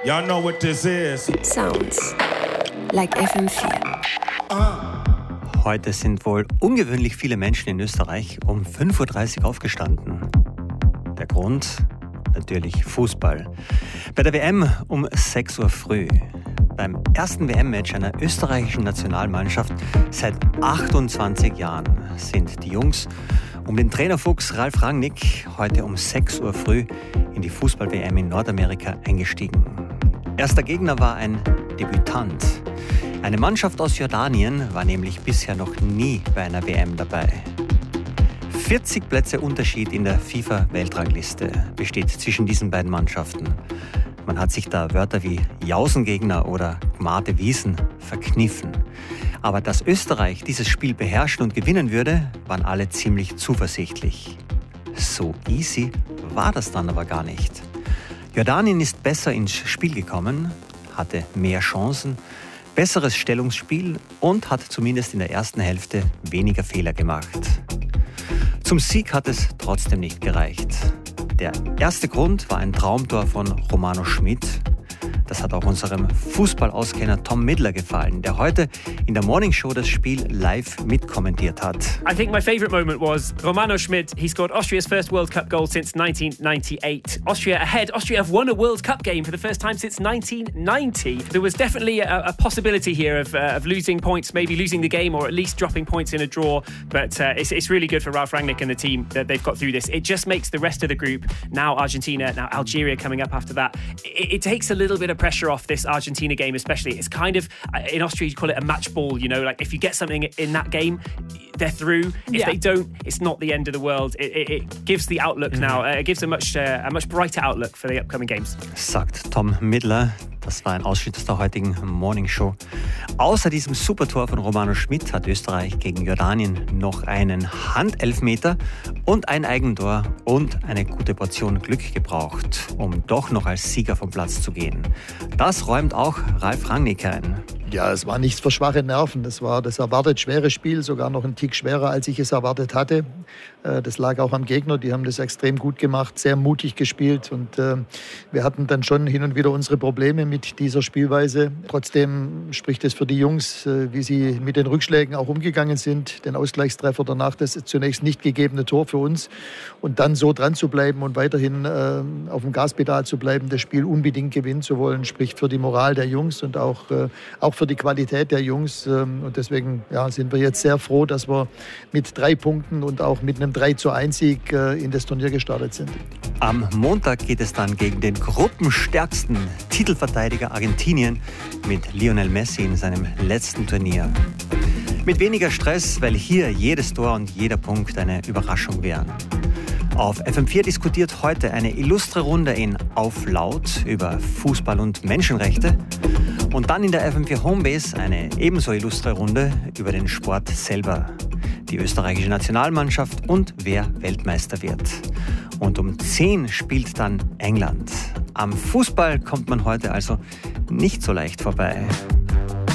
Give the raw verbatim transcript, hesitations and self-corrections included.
Y'all know what this is. Sounds like F M vier. Heute sind wohl ungewöhnlich viele Menschen in Österreich um fünf Uhr dreißig aufgestanden. Der Grund? Natürlich Fußball. Bei der W M um sechs Uhr früh. Beim ersten W M-Match einer österreichischen Nationalmannschaft seit achtundzwanzig Jahren sind die Jungs um den Trainerfuchs Ralf Rangnick heute um sechs Uhr früh in die Fußball-W M in Nordamerika eingestiegen. Erster Gegner war ein Debütant. Eine Mannschaft aus Jordanien war nämlich bisher noch nie bei einer W M dabei. vierzig Plätze Unterschied in der FIFA-Weltrangliste besteht zwischen diesen beiden Mannschaften. Man hat sich da Wörter wie Jausengegner oder Gmate Wiesen verkniffen. Aber dass Österreich dieses Spiel beherrschen und gewinnen würde, waren alle ziemlich zuversichtlich. So easy war das dann aber gar nicht. Jordanien ist besser ins Spiel gekommen, hatte mehr Chancen, besseres Stellungsspiel und hat zumindest in der ersten Hälfte weniger Fehler gemacht. Zum Sieg hat es trotzdem nicht gereicht. Der erste Grund war ein Traumtor von Romano Schmid. Das hat auch unserem Fußballauskenner Tom Midler gefallen, der heute in der Morning Show das Spiel live mitkommentiert hat. I think my favourite moment was Romano Schmid. He scored Austria's first World Cup goal since nineteen ninety-eight. Austria ahead. Austria have won a World Cup game for the first time since nineteen ninety. There was definitely a, a possibility here of, uh, of losing points, maybe losing the game or at least dropping points in a draw. But uh, it's, it's really good for Ralf Rangnick and the team that they've got through this. It just makes the rest of the group, now Argentina, now Algeria coming up after that, it, it takes a little bit of pressure off this Argentina game especially. It's kind of, in Austria you call it a match ball, you know, like if you get something in that game, they're through. If yeah. they don't, it's not the end of the world. It, it, it gives the outlook mhm. now, it gives a much, uh, a much brighter outlook for the upcoming games. Sagt Tom Midler. Das war ein Ausschnitt aus der heutigen Morning Show. Außer diesem Supertor von Romano Schmid hat Österreich gegen Jordanien noch einen Handelfmeter und ein Eigentor und eine gute Portion Glück gebraucht, um doch noch als Sieger vom Platz zu gehen. Das räumt auch Ralf Rangnick ein. Ja, es war nichts für schwache Nerven. Das war das erwartet schwere Spiel, sogar noch ein Tick schwerer, als ich es erwartet hatte. Das lag auch am Gegner, die haben das extrem gut gemacht, sehr mutig gespielt und äh, wir hatten dann schon hin und wieder unsere Probleme mit dieser Spielweise. Trotzdem spricht es für die Jungs, äh, wie sie mit den Rückschlägen auch umgegangen sind. Den Ausgleichstreffer danach, das zunächst nicht gegebene Tor für uns und dann so dran zu bleiben und weiterhin äh, auf dem Gaspedal zu bleiben, das Spiel unbedingt gewinnen zu wollen, spricht für die Moral der Jungs und auch, äh, auch für die Qualität der Jungs. Ähm, und deswegen ja, sind wir jetzt sehr froh, dass wir mit drei Punkten und auch mit einem drei zu eins Sieg in das Turnier gestartet sind. Am Montag geht es dann gegen den gruppenstärksten Titelverteidiger Argentinien mit Lionel Messi in seinem letzten Turnier. Mit weniger Stress, weil hier jedes Tor und jeder Punkt eine Überraschung wären. Auf F M vier diskutiert heute eine illustre Runde in Auf Laut über Fußball und Menschenrechte. Und dann in der F M vier Homebase eine ebenso illustre Runde über den Sport selber. Die österreichische Nationalmannschaft und wer Weltmeister wird. Und um zehn spielt dann England. Am Fußball kommt man heute also nicht so leicht vorbei.